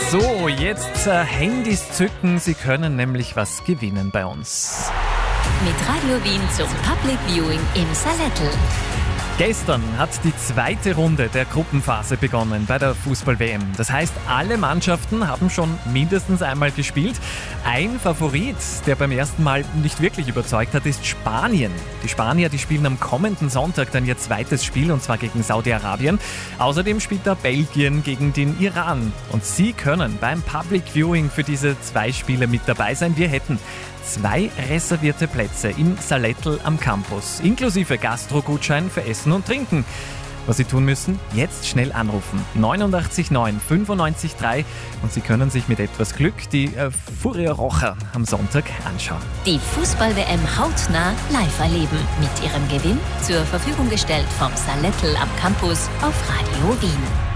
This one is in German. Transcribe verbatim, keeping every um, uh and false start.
So, jetzt äh, Handys zücken. Sie können nämlich was gewinnen bei uns. Mit Radio Wien zum Public Viewing im Salettl. Gestern hat die zweite Runde der Gruppenphase begonnen bei der Fußball-W M. Das heißt, alle Mannschaften haben schon mindestens einmal gespielt. Ein Favorit, der beim ersten Mal nicht wirklich überzeugt hat, ist Spanien. Die Spanier, die spielen am kommenden Sonntag dann ihr zweites Spiel, und zwar gegen Saudi-Arabien. Außerdem spielt da Belgien gegen den Iran. Und Sie können beim Public Viewing für diese zwei Spiele mit dabei sein. Wir hätten zwei reservierte Plätze im Salettl am Campus, inklusive Gastro-Gutschein für Essen und Trinken. Was Sie tun müssen, jetzt schnell anrufen. neunundachtzig neun fünfundneunzig drei und Sie können sich mit etwas Glück die äh, Furia Rocha am Sonntag anschauen. Die Fußball-W M hautnah live erleben. Mit ihrem Gewinn zur Verfügung gestellt vom Salettl am Campus auf Radio Wien.